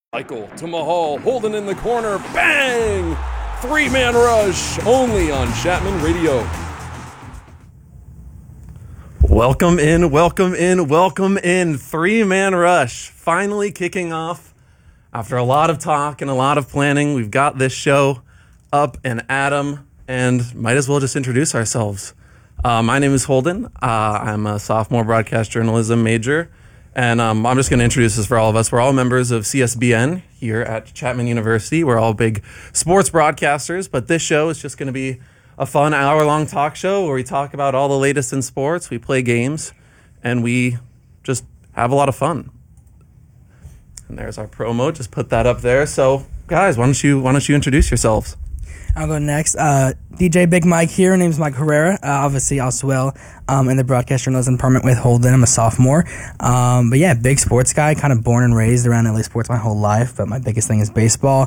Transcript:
Michael to Mahal, Holden in the corner, bang! Three-man rush, only on Chapman Radio. Welcome in. Three-man rush, finally kicking off. After a lot of talk and a lot of planning, we've got this show up and at 'em, and might as well just introduce ourselves. My name is Holden. I'm a sophomore broadcast journalism major. And I'm just going to introduce this for all of us. We're all members of CSBN here at Chapman University. We're all big sports broadcasters, but this show is just going to be a fun hour-long talk show where we talk about all the latest in sports, we play games, and we just have a lot of fun. And there's our promo. Just put that up there. So, guys, why don't you introduce yourselves? I'll go next. DJ Big Mike here. My name is Mike Herrera. Obviously, also well in the broadcast journalism department with Holden. I'm a sophomore. But yeah, big sports guy. Kind of born and raised around LA sports my whole life. But my biggest thing is baseball.